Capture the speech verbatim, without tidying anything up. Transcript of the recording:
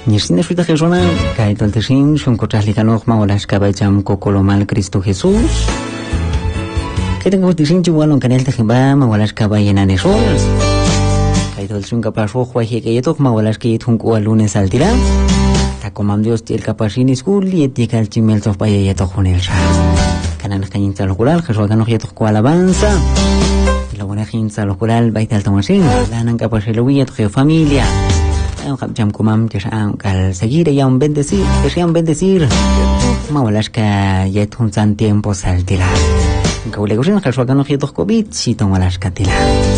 Nishine Shuita Jesona, Kaital Teshin, Shunkotas Likanok, Maolas Kabacham, Kokolomal, Cristo Jesús. Que tengo Tishin, Chuan, Canel Tejimba, Maolas Kabayan Anesol. Kaital Shun Kapasho, Huaje, Kayetok, Maolas Kate, Hunko, lunes al Tira. Tacomandios, el Capashin School, y Etikal Chimels of Bayato Hunelsha. Canal Caninza Locural, Jesúan Ojeto Alabanza. La buena gente local, Baital Tomasin, Lanan Capasheluia, tu familia. Jam kumam que al seguir ya un bendecir, que sea un bendecir. Mawalas que ya un san tiempo saltila. Que le gusten que suacan objetos COVID, si tomalas catila.